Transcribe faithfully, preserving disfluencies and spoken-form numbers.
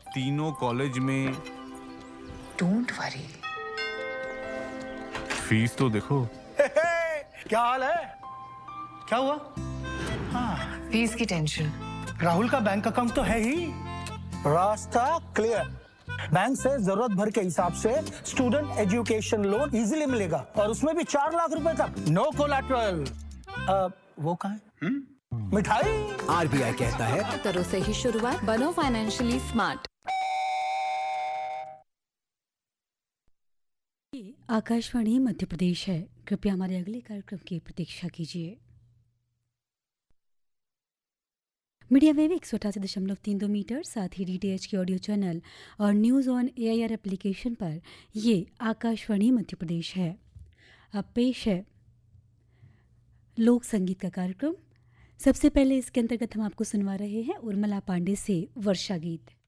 तीनों कॉलेज में। Don't worry. Fees तो देखो। क्या हाल है? क्या हुआ? हाँ, फीस की टेंशन। राहुल का बैंक अकाउंट तो है ही। रास्ता क्लियर। बैंक से जरूरत भर के हिसाब से स्टूडेंट एजुकेशन लोन इजीली मिलेगा और उसमें भी चार लाख रुपए तक। No collateral. वो कहाँ है? मिठाई। आरबीआई कहता है करो सही शुरुआत, बनो फाइनेंशियली स्मार्ट। आकाशवाणी मध्य प्रदेश है। कृपया हमारे अगले कार्यक्रम की प्रतीक्षा कीजिए। मीडिया वेव एक सौ अठासी दशमलव तीन दो मीटर, साथ ही डीटीएच के ऑडियो चैनल और न्यूज़ ऑन एआईआर एप्लीकेशन पर ये आकाशवाणी मध्य प्रदेश है। अब पेश है लोक संगीत का कार्यक्रम। सबसे पहले इसके अंतर्गत हम आपको सुनवा रहे हैं उर्मिला पांडे से वर्षा गीत।